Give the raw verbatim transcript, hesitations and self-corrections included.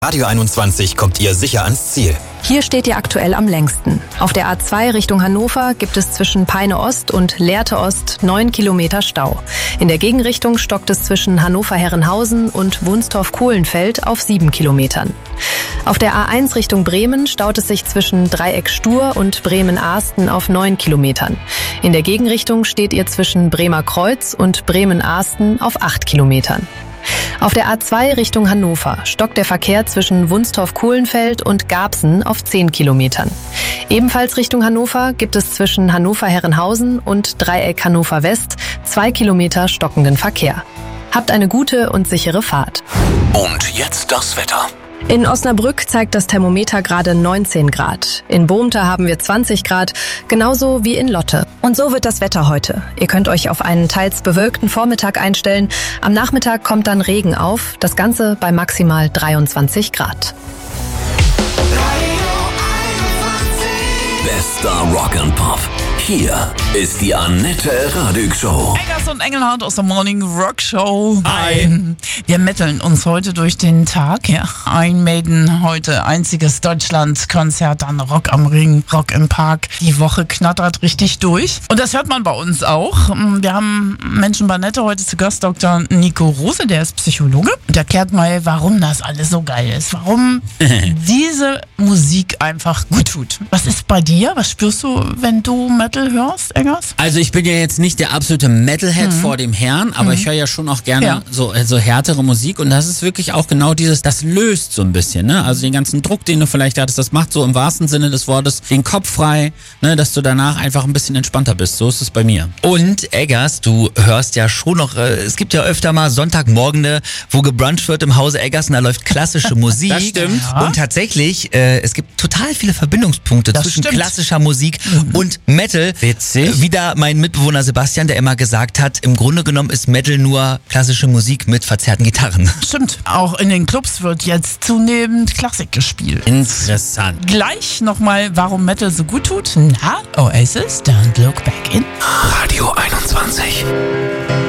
Radio einundzwanzig kommt ihr sicher ans Ziel. Hier steht ihr aktuell am längsten. Auf der A zwei Richtung Hannover gibt es zwischen Peine Ost und Lehrte Ost neun Kilometer Stau. In der Gegenrichtung stockt es zwischen Hannover-Herrenhausen und Wunstorf-Kohlenfeld auf sieben Kilometern. Auf der A eins Richtung Bremen staut es sich zwischen Dreieck Stur und Bremen-Ahsten auf neun Kilometern. In der Gegenrichtung steht ihr zwischen Bremer Kreuz und Bremen-Ahsten auf acht Kilometern. Auf der A zwei Richtung Hannover stockt der Verkehr zwischen Wunstorf-Kohlenfeld und Garbsen auf zehn Kilometern. Ebenfalls Richtung Hannover gibt es zwischen Hannover-Herrenhausen und Dreieck Hannover West zwei Kilometer stockenden Verkehr. Habt eine gute und sichere Fahrt. Und jetzt das Wetter. In Osnabrück zeigt das Thermometer gerade neunzehn Grad. In Bohmte haben wir zwanzig Grad, genauso wie in Lotte. Und so wird das Wetter heute. Ihr könnt euch auf einen teils bewölkten Vormittag einstellen. Am Nachmittag kommt dann Regen auf. Das Ganze bei maximal dreiundzwanzig Grad. Bester Rock and Pop. Hier ist die Annette Radig Show. Eggers und Engelhardt aus der Morning Rock Show. Hi. Wir metteln uns heute durch den Tag. Ja. Ein Maiden heute, einziges Deutschland-Konzert, dann Rock am Ring, Rock im Park. Die Woche knattert richtig durch. Und das hört man bei uns auch. Wir haben Menschen bei Nette heute zu Gast, Doktor Nico Rose, der ist Psychologe und erklärt mal, warum das alles so geil ist. Warum diese Musik einfach gut tut. Was ist bei dir? Was spürst du, wenn du Metal hörst, Eggers? Also ich bin ja jetzt nicht der absolute Metalhead mhm. vor dem Herrn, aber mhm. ich höre ja schon auch gerne ja. so, so härtere Musik und das ist wirklich auch genau dieses, das löst so ein bisschen, ne? Also den ganzen Druck, den du vielleicht hattest, das macht so im wahrsten Sinne des Wortes den Kopf frei, ne? Dass du danach einfach ein bisschen entspannter bist. So ist es bei mir. Und Eggers, du hörst ja schon noch, äh, es gibt ja öfter mal Sonntagmorgene, wo gebruncht wird im Hause Eggers und da läuft klassische Musik. Das stimmt. Ja. Und tatsächlich, äh, es gibt total viele Verbindungspunkte das zwischen stimmt. klassischer Musik mhm. und Metal. Witzig. Wieder mein Mitbewohner Sebastian, der immer gesagt hat, im Grunde genommen ist Metal nur klassische Musik mit verzerrten Gitarren. Stimmt. Auch in den Clubs wird jetzt zunehmend Klassik gespielt. Interessant. Gleich nochmal, warum Metal so gut tut. Na, Oasis, Don't Look Back In. Radio einundzwanzig.